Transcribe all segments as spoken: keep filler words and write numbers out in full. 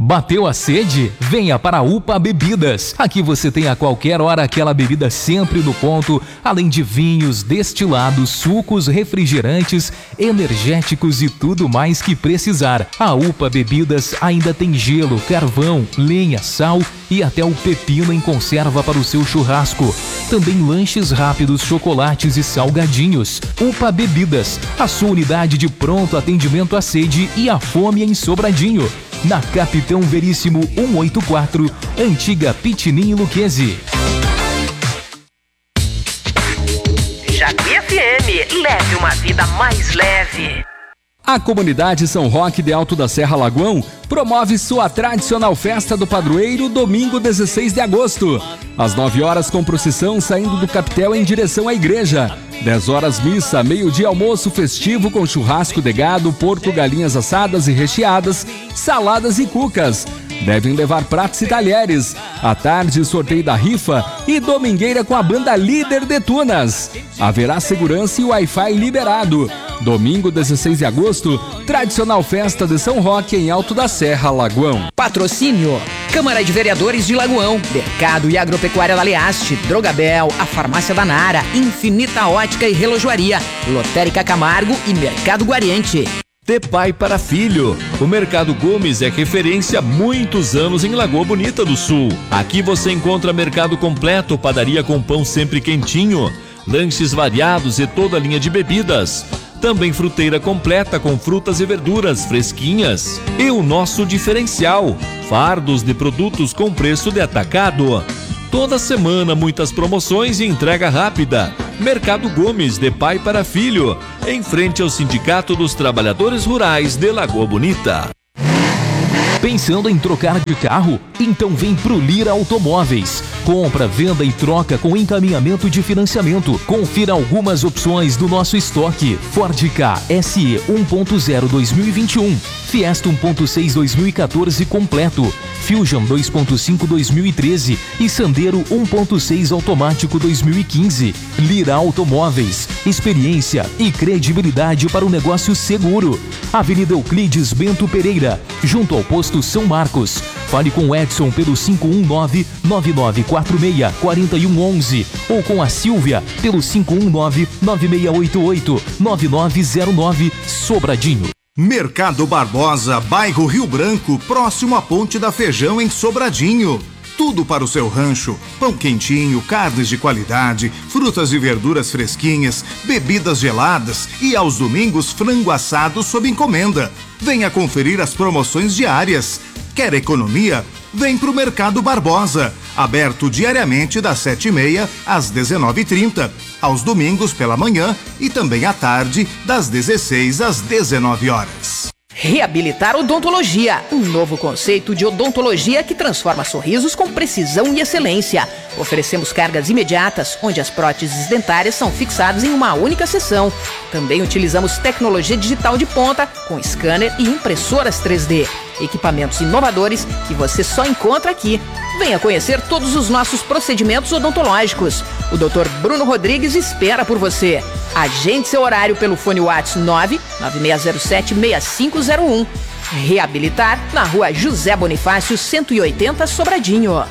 Bateu a sede? Venha para a UPA Bebidas. Aqui você tem a qualquer hora aquela bebida sempre no ponto, além de vinhos, destilados, sucos, refrigerantes, energéticos e tudo mais que precisar. A UPA Bebidas ainda tem gelo, carvão, lenha, sal e até o pepino em conserva para o seu churrasco. Também lanches rápidos, chocolates e salgadinhos. UPA Bebidas, a sua unidade de pronto atendimento à sede e à fome em Sobradinho. Na Capitão Veríssimo cento e oitenta e quatro, antiga Pitinim Luquezzi. Jacuí F M, leve uma vida mais leve. A comunidade São Roque de Alto da Serra Lagoão promove sua tradicional festa do padroeiro domingo dezesseis de agosto. Às nove horas com procissão saindo do capitel em direção à igreja. dez horas missa, meio-dia almoço festivo com churrasco de gado, porco, galinhas assadas e recheadas, saladas e cucas. Devem levar pratos e talheres. À tarde, sorteio da rifa e domingueira com a banda Líder de Tunas. Haverá segurança e Wi-Fi liberado. Domingo, dezesseis de agosto, tradicional festa de São Roque em Alto da Serra, Lagoão. Patrocínio: Câmara de Vereadores de Lagoão, Mercado e Agropecuária Laleaste, Drogabel, a Farmácia da Nara, Infinita Ótica e Relojoaria, Lotérica Camargo e Mercado Guariente. De pai para filho, o Mercado Gomes é referência há muitos anos em Lagoa Bonita do Sul. Aqui você encontra mercado completo, padaria com pão sempre quentinho, lanches variados e toda a linha de bebidas. Também fruteira completa com frutas e verduras fresquinhas. E o nosso diferencial, fardos de produtos com preço de atacado. Toda semana muitas promoções e entrega rápida. Mercado Gomes, de pai para filho, em frente ao Sindicato dos Trabalhadores Rurais de Lagoa Bonita. Pensando em trocar de carro? Então vem pro Lira Automóveis. Compra, venda e troca com encaminhamento de financiamento. Confira algumas opções do nosso estoque. Ford Ka S E um ponto zero dois mil e vinte e um, Fiesta um ponto seis dois mil e quatorze completo, Fusion dois ponto cinco dois mil e treze e Sandero um ponto seis automático dois mil e quinze. Lira Automóveis, experiência e credibilidade para um negócio seguro. Avenida Euclides Bento Pereira, junto ao posto São Marcos. Fale com o Edson pelo cinco um nove, nove nove quatro seis, quatro um um um ou com a Silvia pelo cinco um nove, nove seis oito oito, nove nove zero nove, Sobradinho. Mercado Barbosa, bairro Rio Branco, próximo à Ponte da Feijão, em Sobradinho. Tudo para o seu rancho: pão quentinho, carnes de qualidade, frutas e verduras fresquinhas, bebidas geladas e aos domingos frango assado sob encomenda. Venha conferir as promoções diárias. Quer economia? Vem pro Mercado Barbosa, aberto diariamente das sete e meia às dezenove e trinta, aos domingos pela manhã e também à tarde das dezesseis às dezenove horas. Reabilitar Odontologia, um novo conceito de odontologia que transforma sorrisos com precisão e excelência. Oferecemos cargas imediatas, onde as próteses dentárias são fixadas em uma única sessão. Também utilizamos tecnologia digital de ponta, com scanner e impressoras três D. Equipamentos inovadores que você só encontra aqui. Venha conhecer todos os nossos procedimentos odontológicos. O doutor Bruno Rodrigues espera por você. Agende seu horário pelo fone WhatsApp nove nove seis zero sete, seis cinco zero um. Reabilitar na rua José Bonifácio, cento e oitenta, Sobradinho.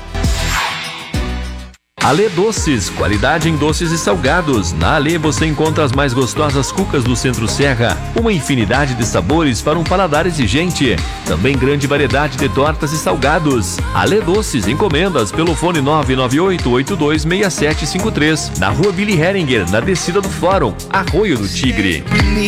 Alê Doces, qualidade em doces e salgados. Na Alê você encontra as mais gostosas cucas do Centro-Serra, uma infinidade de sabores para um paladar exigente. Também grande variedade de tortas e salgados. Alê Doces, encomendas pelo fone nove nove oito oito dois seis sete cinco três, na rua Billy Heringer, na descida do Fórum, Arroio do Tigre.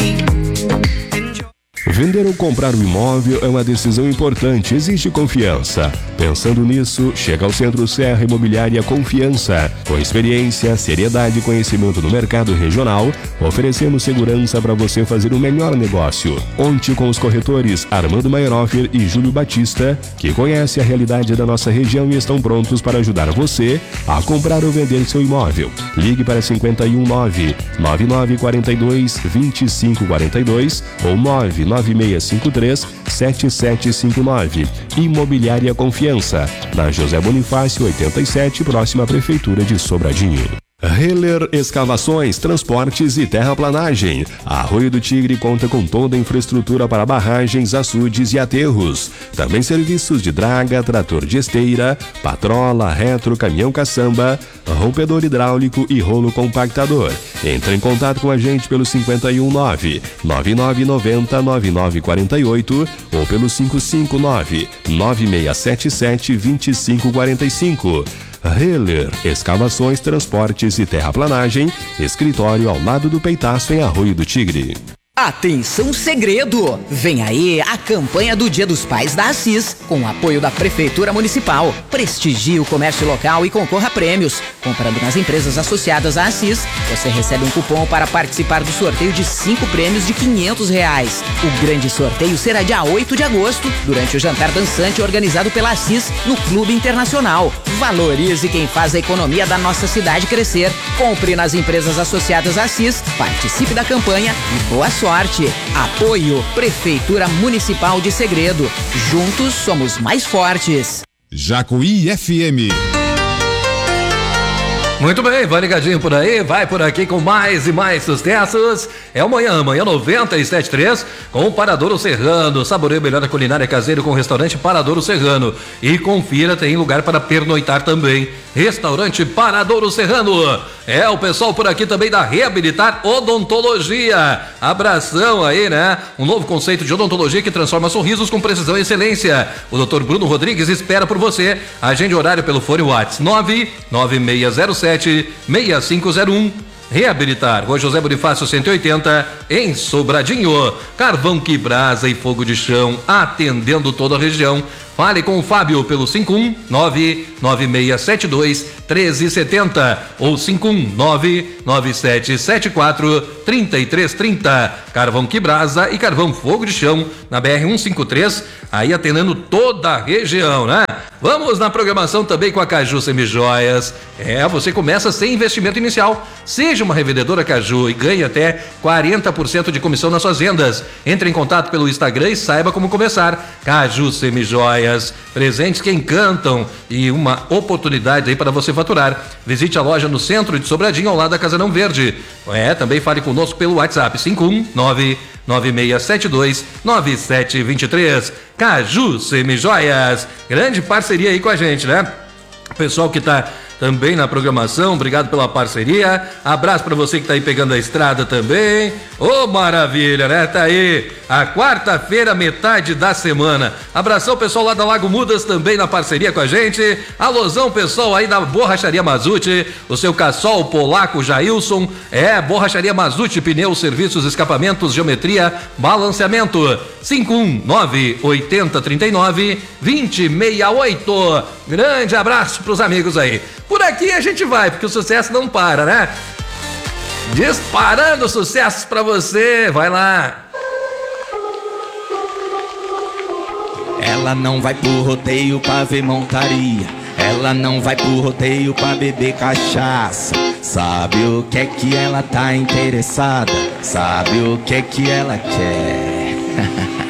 Vender ou comprar um imóvel é uma decisão importante, exige confiança. Pensando nisso, chega ao Centro Serra Imobiliária Confiança. Com experiência, seriedade e conhecimento no mercado regional, oferecemos segurança para você fazer o melhor negócio. Conte com os corretores Armando Meyerhofer e Júlio Batista, que conhecem a realidade da nossa região e estão prontos para ajudar você a comprar ou vender seu imóvel. Ligue para cinco um nove, nove nove quatro dois, dois cinco quatro dois ou nove nove seis cinco três, sete sete cinco nove. Imobiliária Confiança, na José Bonifácio oitenta e sete, próxima à Prefeitura de Sobradinho. Heller Escavações, Transportes e Terraplanagem. Arroio do Tigre conta com toda a infraestrutura para barragens, açudes e aterros. Também serviços de draga, trator de esteira, patrola, retro, caminhão caçamba, rompedor hidráulico e rolo compactador. Entre em contato com a gente pelo cinco um nove, nove nove nove zero, nove nove quatro oito ou pelo cinco cinco nove, nove seis sete sete, dois cinco quatro cinco. Heller Escavações, Transportes e Terraplanagem, escritório ao lado do Peitaço em Arroio do Tigre. Atenção segredo! Vem aí a campanha do Dia dos Pais da Assis, com o apoio da Prefeitura Municipal. Prestigie o comércio local e concorra a prêmios. Comprando nas empresas associadas à Assis, você recebe um cupom para participar do sorteio de cinco prêmios de quinhentos reais. O grande sorteio será dia oito de agosto, durante o jantar dançante organizado pela Assis no Clube Internacional. Valorize quem faz a economia da nossa cidade crescer. Compre nas empresas associadas à Assis, participe da campanha e boa sorte. Apoio Prefeitura Municipal de Segredo. Juntos somos mais fortes. Jacuí F M. Muito bem, vai ligadinho por aí, vai por aqui com mais e mais sucessos. É amanhã, amanhã noventa e sete ponto três com o Paradouro Serrano. Saboreio melhor da culinária caseiro com o restaurante Paradouro Serrano. E confira, tem lugar para pernoitar também. Restaurante Paradouro Serrano. É o pessoal por aqui também da Reabilitar Odontologia. Abração aí, né? Um novo conceito de odontologia que transforma sorrisos com precisão e excelência. O doutor Bruno Rodrigues espera por você. Agende horário pelo fone WhatsApp nove nove seis zero sete, seis cinco zero um. Reabilitar, Rua José Bonifácio cento e oitenta, em Sobradinho. Carvão que brasa e fogo de chão, atendendo toda a região. Fale com o Fábio pelo cinco um nove, nove seis sete dois, um três sete zero ou cinco um nove, nove sete sete quatro, três três três zero. Carvão que brasa e carvão fogo de chão na B R cento e cinquenta e três, aí atendendo toda a região, né? Vamos na programação também com a Caju Semijoias. É, você começa sem investimento inicial. Seja uma revendedora Caju e ganhe até quarenta por cento de comissão nas suas vendas. Entre em contato pelo Instagram e saiba como começar. Caju Semijoias, presentes que encantam e uma oportunidade aí para você faturar. Visite a loja no centro de Sobradinho, ao lado da Casarão Verde. É, também fale conosco pelo WhatsApp cinco um nove, nove seis sete dois, nove sete dois três. Caju Semijoias, grande parceria aí com a gente, né? O pessoal que tá também na programação, obrigado pela parceria. Abraço para você que tá aí pegando a estrada também. Ô, maravilha, né? Tá aí a quarta-feira, metade da semana. Abração pessoal lá da Lago Mudas também na parceria com a gente. Alôzão pessoal aí da Borracharia Mazute, o seu caçol polaco Jailson. É, Borracharia Mazute, pneus, serviços, escapamentos, geometria, balanceamento. cinco um nove, oito zero três nove, dois zero seis oito. Grande abraço pros amigos aí. Por aqui a gente vai, porque o sucesso não para, né? Disparando sucessos pra você, vai lá. Ela não vai pro rodeio pra ver montaria. Ela não vai pro rodeio pra beber cachaça. Sabe o que é que ela tá interessada? Sabe o que é que ela quer?